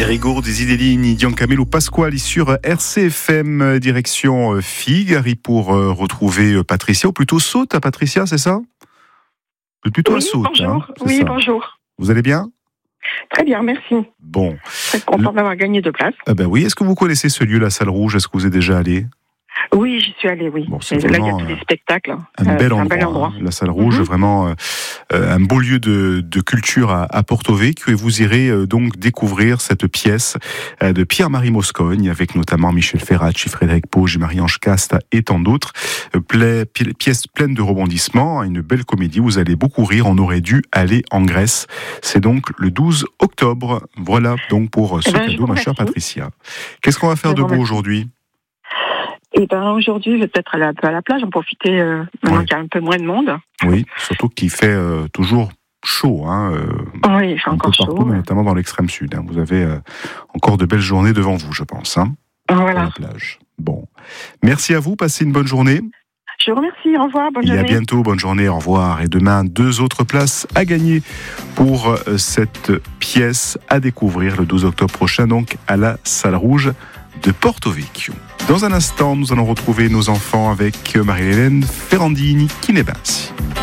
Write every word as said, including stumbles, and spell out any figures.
Rigaud, Desidellini, Giancamillo Pasquali sur R C F M, direction Figari pour retrouver Patricia, ou plutôt Saute à Patricia, c'est ça? Plutôt oui, à Saute. Bonjour. Hein, oui, ça. bonjour. Vous allez bien? Très bien, merci. Bon. Très content Le... d'avoir gagné deux places. Ah ben oui, est-ce que vous connaissez ce lieu, la Salle Rouge? Est-ce que vous êtes déjà allé? Oui, j'y suis allée, oui. Bon, c'est là, il y a vraiment, tous les spectacles. Un, euh, bel, un endroit, bel endroit. Hein, la Salle Rouge, mm-hmm. vraiment euh, un beau lieu de, de culture à, à Porto Vecchio, et vous irez euh, donc découvrir cette pièce euh, de Pierre-Marie Moscogne, avec notamment Michel Ferracci, Frédéric Pauge, Marie-Ange Casta et tant d'autres. Euh, pla- pi- pièce pleine de rebondissements, une belle comédie, vous allez beaucoup rire, on aurait dû aller en Grèce. C'est donc le douze octobre. Voilà donc pour ce eh ben, cadeau, ma chère Patricia. Qu'est-ce qu'on va faire je de beau aujourd'hui? Et ben aujourd'hui, je vais peut-être aller un peu à la plage, en profiter euh, maintenant oui. qu'il y a un peu moins de monde. Oui, surtout qu'il fait euh, toujours chaud. Hein, euh, oui, il fait un encore peu partout, chaud. mais notamment dans l'extrême sud. Hein. Vous avez euh, encore de belles journées devant vous, je pense. Hein, voilà. pour la plage. Bon, merci à vous. Passez une bonne journée. Je vous remercie. Au revoir. Bonne Et journée. à bientôt. Bonne journée. Au revoir. Et demain, deux autres places à gagner pour euh, cette pièce à découvrir le douze octobre prochain, donc à la Salle Rouge de Porto Vecchio. Dans un instant, nous allons retrouver nos enfants avec Marie-Hélène Ferrandini Kinebensi.